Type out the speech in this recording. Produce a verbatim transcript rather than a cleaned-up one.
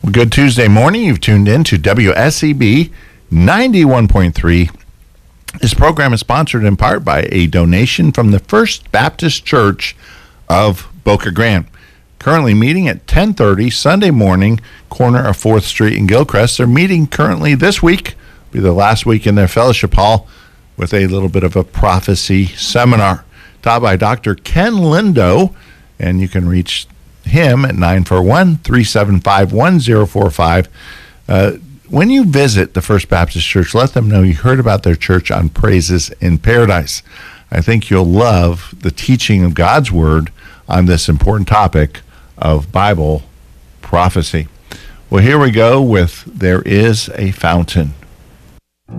Good Tuesday morning. You've tuned in to W S E B ninety-one point three. This program is sponsored in part by a donation from the First Baptist Church of Boca Grande. Currently meeting at ten thirty Sunday morning, corner of fourth Street in Gilcrest. They're meeting currently this week, be the last week in their fellowship hall, with a little bit of a prophecy seminar taught by Doctor Ken Lindo, and you can reach him at nine four one, three seven five, one zero four five. Uh, when you visit the First Baptist Church, let them know you heard about their church on Praises in Paradise. I think you'll love the teaching of God's Word on this important topic of Bible prophecy. Well, here we go with There Is a Fountain.